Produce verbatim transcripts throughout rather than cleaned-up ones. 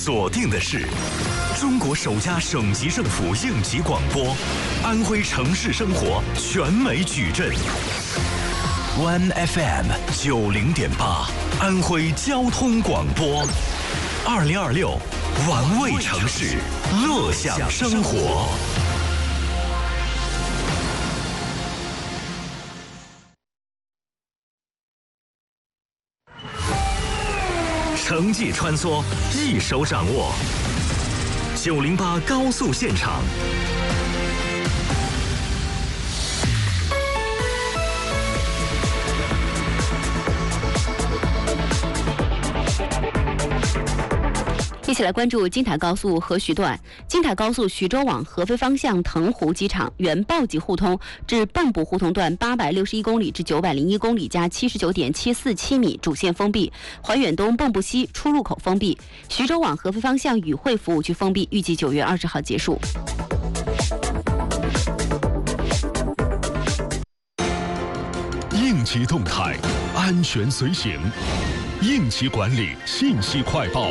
锁定的是中国首家省级政府应急广播，安徽城市生活全美矩阵。One F M 九零点八，安徽交通广播，二零二六，玩味城市，乐享生活。城际穿梭，一手掌握。九零八高速现场。 一起来关注京塔高速合徐段。京塔高速徐州往合肥方向腾湖机场原报级互通至蚌埠互通段八百六十一公里至九百零一公里加七十九点七四七米主线封闭，怀远东蚌埠西出入口封闭，徐州往合肥方向宇汇服务区封闭，预计九月二十号结束。 应急动态，安全随行，应急管理信息快报。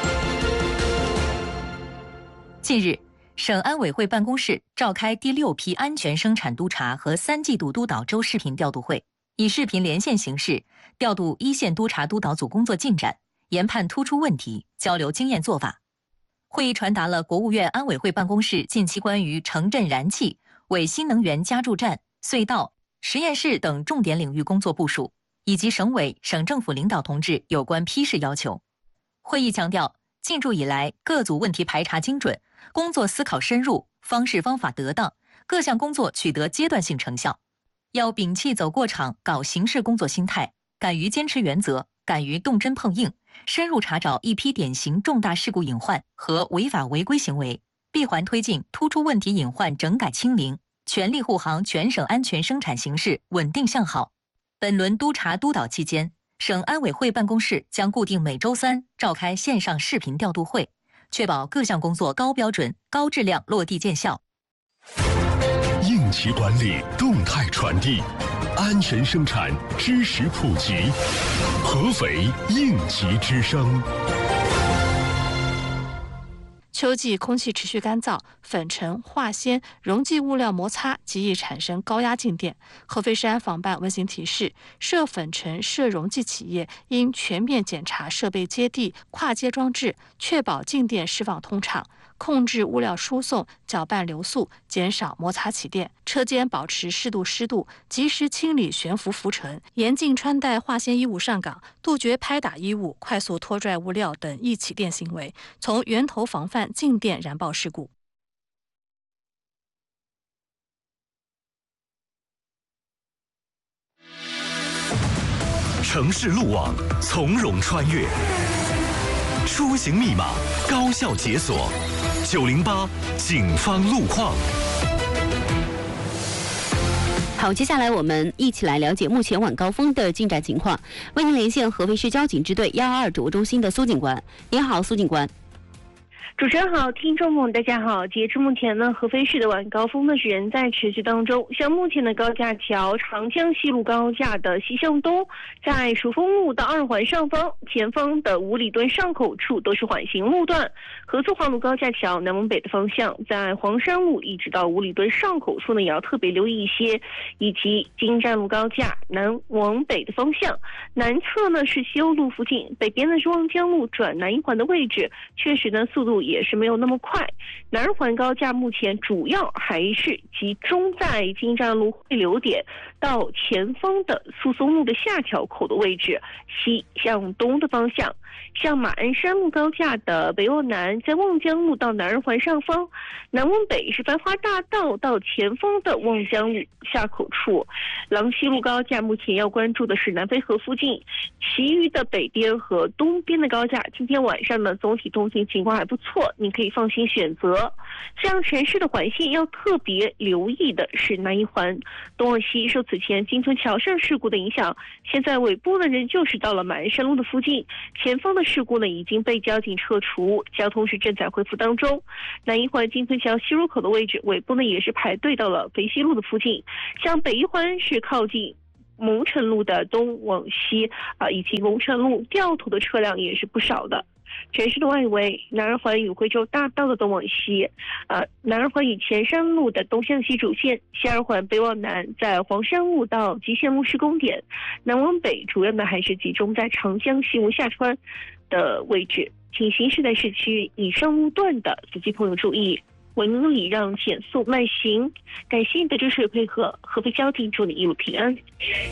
近日，省安委会办公室召开第六批安全生产督查和三季度督导周视频调度会，以视频连线形式调度一线督查督导组工作进展，研判突出问题，交流经验做法。会议传达了国务院安委会办公室近期关于城镇燃气、为新能源加注站、隧道、实验室等重点领域工作部署，以及省委、省政府领导同志有关批示要求。会议强调，进驻以来，各组问题排查精准，工作思考深入，方式方法得当，各项工作取得阶段性成效。要摒弃走过场、搞形式工作心态，敢于坚持原则，敢于动真碰硬，深入查找一批典型重大事故隐患和违法违规行为，闭环推进突出问题隐患整改清零，全力护航全省安全生产形势稳定向好。本轮督查督导期间，省安委会办公室将固定每周三召开线上视频调度会，确保各项工作高标准、高质量落地见效。 应急管理动态传递，安全生产知识普及，合肥应急之声。 秋季空气持续干燥，粉尘、化纤、溶剂物料摩擦极易产生高压静电。合肥市安防办温馨提示，涉粉尘、涉溶剂企业应全面检查设备接地、跨接装置，确保静电释放通畅，控制物料输送，搅拌流速，减少摩擦起电。车间保持适度湿度，及时清理悬浮浮尘，严禁穿戴化纤衣物上岗，杜绝拍打衣物、快速拖拽物料等易起电行为，从源头防范静电燃爆事故。 城市路网从容穿越，出行密码高效解锁。九零八警方路况。 好，接下来我们一起来了解目前晚高峰的进展情况。为您连线合肥市交警支队幺二二指挥中心的苏警官。您好，苏警官。 主持人好，听众朋友大家好。截至目前呢，合肥市的晚高峰呢是仍在持续当中。像目前的高架桥长江西路高架的西向东，在蜀峰路到二环上方前方的五里墩上口处都是缓行路段。合作环路高架桥南往北的方向，在黄山路一直到五里墩上口处呢，也要特别留意一些。以及金站路高架南往北的方向，南侧呢是西欧路附近，北边呢是望江路转南一环的位置，确实呢速度也是没有那么快。南二环高架目前主要还是集中在金站路汇流点到前方的诉讼路的下桥口的位置，西向东的方向。像马鞍山路高架的北往南，在望江路到南二环上方，南往北是繁华大道到前方的望江路下口处。郎西路高架目前要关注的是南淝河附近，其余的北边和东边的高架今天晚上呢总体通行情况还不错，你可以放心选择。像城市的环线要特别留意的是南一环东往西，受此前金村桥上事故的影响，现在尾部呢仍旧是到了马鞍山路的附近，前方的事故呢已经被交警撤除，交通是正在恢复当中。南一环金村桥西入口的位置，尾部呢也是排队到了肥西路的附近。像北一环是靠近蒙城路的东往西啊，以及蒙城路掉头的车辆也是不少的。 城市的外围，南二环与惠州大道的东往西，呃，南二环与前山路的东向西主线，西二环北往南，在黄山路到极限路施工点，南往北主要呢还是集中在长江西吴下川的位置，请行驶在市区以上路段的司机朋友注意，文礼让减速慢行。感谢你的支持配合，合肥交警祝你一路平安。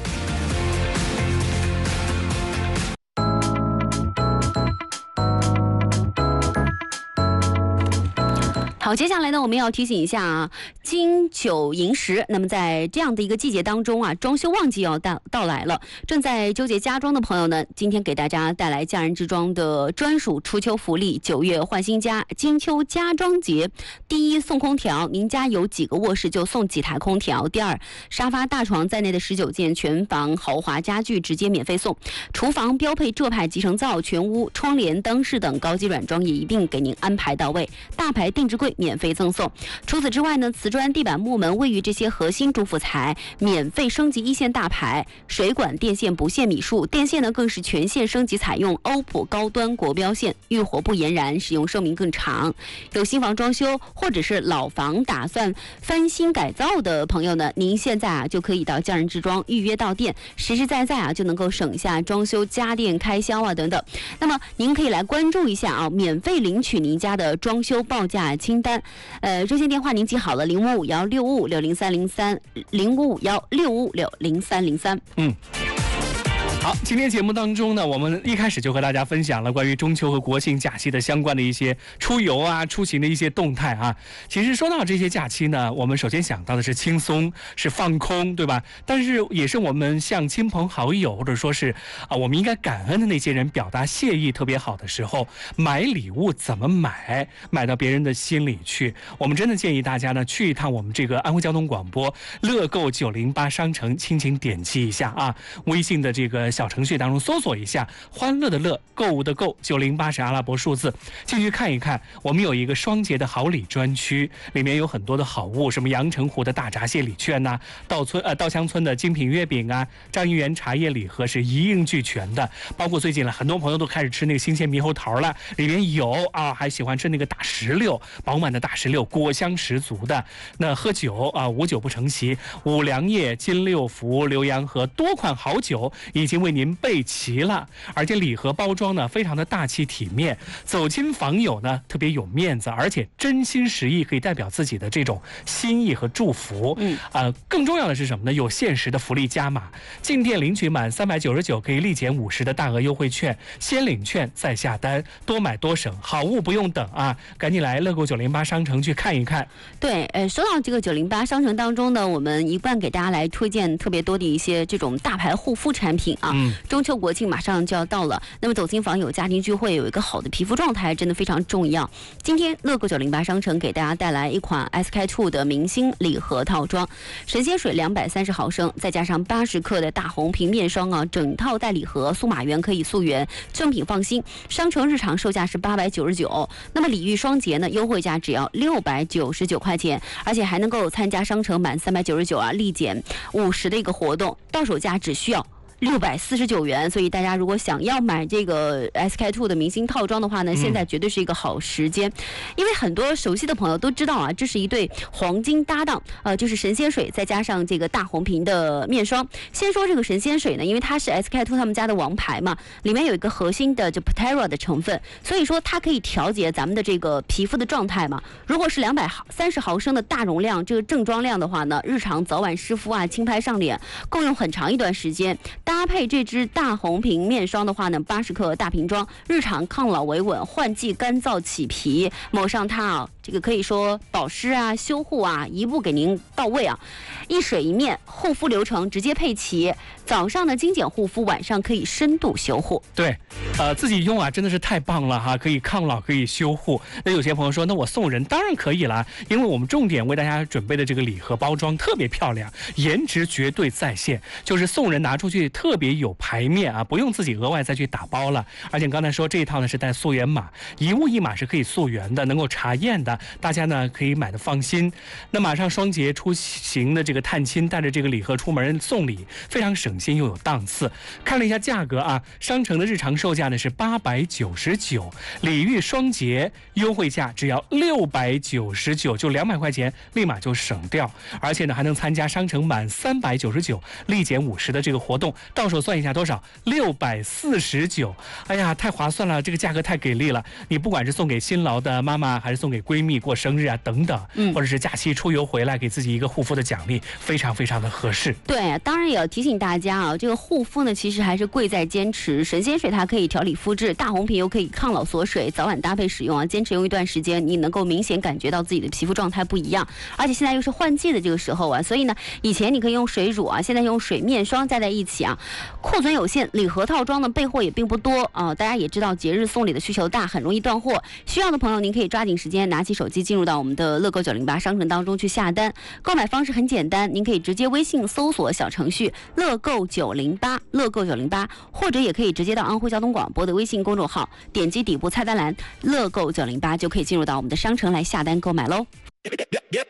好，接下来呢，我们要提醒一下啊，金九银十。那么在这样的一个季节当中啊，装修旺季要到到来了。正在纠结家装的朋友呢，今天给大家带来家人之装的专属初秋福利——九月换新家金秋家装节。第一，送空调，您家有几个卧室就送几台空调；第二，沙发、大床在内的十九件全房豪华家具直接免费送；厨房标配浙派集成灶，全屋窗帘、灯饰等高级软装也一并给您安排到位。大牌定制柜免费赠送。除此之外呢，瓷砖、地板、木门、卫浴这些核心主辅材免费升级一线大牌，水管、电线不限米数，电线呢更是全线升级，采用欧普高端国标线，遇火不延燃，使用寿命更长。有新房装修或者是老房打算翻新改造的朋友呢，您现在啊就可以到家人之装预约到店，实实在在啊就能够省下装修家电开销啊等等。那么您可以来关注一下啊，免费领取您家的装修报价清单。呃，热线电话您记好了，零五五幺六五五六零三零三，零五五幺六五五六零三零三。 嗯。好，今天节目当中呢，我们一开始就和大家分享了关于中秋和国庆假期的相关的一些出游啊、出行的一些动态啊。其实说到这些假期呢，我们首先想到的是轻松，是放空，对吧？但是也是我们向亲朋好友或者说是啊，我们应该感恩的那些人表达谢意特别好的时候，买礼物怎么买，买到别人的心里去。我们真的建议大家呢，去一趟我们这个安徽交通广播乐购九零八商城，亲情点击一下啊，微信的这个小程序当中搜索一下欢乐的乐，购物的购，九零八是阿拉伯数字，进去看一看。我们有一个双节的好礼专区，里面有很多的好物，什么阳澄湖的大闸蟹礼券呐、啊，稻村呃稻香村的精品月饼啊，张一元茶叶礼盒是一应俱全的。包括最近了，很多朋友都开始吃那个新鲜猕猴桃了，里面有啊，还喜欢吃那个大石榴，饱满的大石榴，果香十足的。那喝酒啊，无酒不成席，五粮液、金六福、浏阳河多款好酒已经为您备齐了，而且礼盒包装呢非常的大气体面，走亲访友呢特别有面子，而且真心实意，可以代表自己的这种心意和祝福。嗯，呃，更重要的是什么呢？有限时的福利加码，进店领取满三百九十九可以立减五十的大额优惠券，先领券再下单，多买多省，好物不用等啊！赶紧来乐购九零八商城去看一看。 对，呃，说到这个九零八商城当中呢，我们一贯给大家来推荐特别多的一些这种大牌护肤产品啊。嗯，中秋国庆马上就要到了，那么走亲访友、家庭聚会有一个好的皮肤状态真的非常重要。今天乐购九零八商城给大家带来一款 S K two 的明星礼盒套装，神仙水两百三十毫升，再加上八十克的大红瓶面霜啊，整套带礼盒，速码源可以溯源，正品放心。商城日常售价是八百九十九，那么礼遇双节呢，优惠价只要六百九十九块钱，而且还能够参加商城满三百九十九啊立减五十的一个活动，到手价只需要六百四十九元，所以大家如果想要买这个 S K two 的明星套装的话呢，现在绝对是一个好时间，因为很多熟悉的朋友都知道啊，这是一对黄金搭档，呃，就是神仙水再加上这个大红瓶的面霜。先说这个神仙水呢，因为它是 S K two 他们家的王牌嘛，里面有一个核心的就 Patera 的成分，所以说它可以调节咱们的这个皮肤的状态嘛。如果是两百三十毫升的大容量这个正装量的话呢，日常早晚湿敷啊，轻拍上脸，够用很长一段时间。搭配这支大红瓶面霜的话呢，八十克大瓶装，日常抗老维稳，换季干燥起皮，抹上它啊，这个可以说保湿啊、修护啊，一步给您到位啊，一水一面，护肤流程直接配齐。早上呢精简护肤，晚上可以深度修护。 对，呃，自己用啊真的是太棒了哈，可以抗老，可以修护。那有些朋友说，那我送人当然可以了，因为我们重点为大家准备的这个礼盒包装特别漂亮，颜值绝对在线，就是送人拿出去特别有排面啊，不用自己额外再去打包了。而且刚才说这一套呢是带溯源码，一物一码是可以溯源的，能够查验的。 呢，大家呢可以买的放心。那马上双节出行的这个探亲，带着这个礼盒出门送礼，非常省心又有档次。看了一下价格啊，商城的日常售价呢是八百九十九，礼遇双节优惠价只要六百九十九，就两百块钱立马就省掉，而且呢还能参加商城满三百九十九立减五十的这个活动，到手算一下多少？六百四十九。哎呀，太划算了，这个价格太给力了。你不管是送给辛劳的妈妈，还是送给闺蜜过生日啊等等，嗯，或者是假期出游回来给自己一个护肤的奖励，非常非常的合适。 对，当然也要提醒大家啊，这个护肤呢其实还是贵在坚持。神仙水它可以调理肤质，大红瓶又可以抗老锁水，早晚搭配使用啊，坚持用一段时间，你能够明显感觉到自己的皮肤状态不一样。而且现在又是换季的这个时候啊，所以呢，以前你可以用水乳啊，现在用水面霜加在一起啊，库存有限，礼盒套装的备货也并不多啊。大家也知道节日送礼的需求大，很容易断货，需要的朋友您可以抓紧时间拿起手机进入到我们的乐购九零八商城当中去下单。购买方式很简单，您可以直接微信搜索小程序乐购九零八，乐购九零八，或者也可以直接到安徽交通广播的微信公众号，点击底部菜单栏乐购九零八就可以进入到我们的商城来下单购买喽。